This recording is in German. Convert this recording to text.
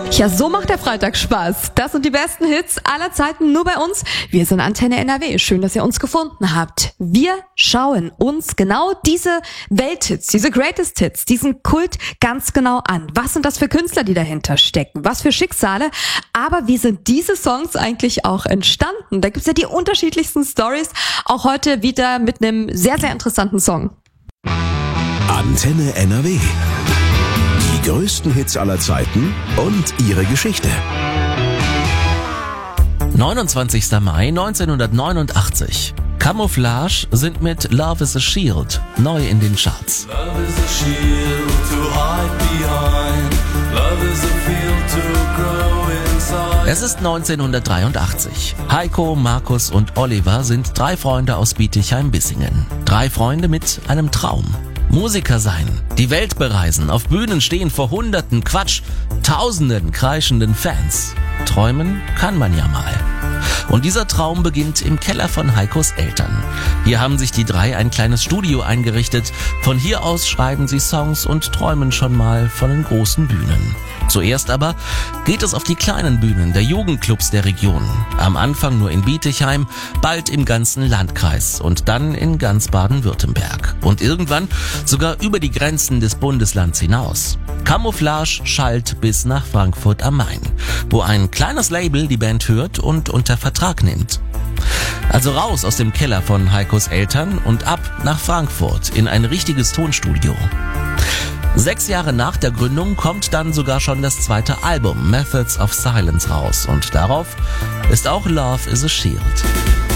Ja, so macht der Freitag Spaß. Das sind die besten Hits aller Zeiten nur bei uns. Wir sind Antenne NRW. Schön, dass ihr uns gefunden habt. Wir schauen uns genau diese Welthits, diese Greatest Hits, diesen Kult ganz genau an. Was sind das für Künstler, die dahinter stecken? Was für Schicksale? Aber wie sind diese Songs eigentlich auch entstanden? Da gibt's ja die unterschiedlichsten Stories. Auch heute wieder mit einem sehr, sehr interessanten Song. Antenne NRW. Die größten Hits aller Zeiten und ihre Geschichte. 29. Mai 1989. Camouflage sind mit Love is a Shield neu in den Charts. Love is a shield to hide behind. Love is a field to grow inside. Es ist 1983. Heiko, Markus und Oliver sind 3 Freunde aus Bietigheim-Bissingen. 3 Freunde mit einem Traum. Musiker sein, die Welt bereisen, auf Bühnen stehen vor Hunderten, Quatsch, Tausenden kreischenden Fans. Träumen kann man ja mal. Und dieser Traum beginnt im Keller von Heikos Eltern. Hier haben sich die 3 ein kleines Studio eingerichtet. Von hier aus schreiben sie Songs und träumen schon mal von den großen Bühnen. Zuerst aber geht es auf die kleinen Bühnen der Jugendclubs der Region. Am Anfang nur in Bietigheim, bald im ganzen Landkreis und dann in ganz Baden-Württemberg. Und irgendwann sogar über die Grenzen des Bundeslands hinaus. Camouflage schallt bis nach Frankfurt am Main, wo ein kleines Label die Band hört und unter Vertrag nimmt. Also raus aus dem Keller von Heikos Eltern und ab nach Frankfurt in ein richtiges Tonstudio. 6 Jahre nach der Gründung kommt dann sogar schon das 2. Album Methods of Silence raus und darauf ist auch Love is a Shield.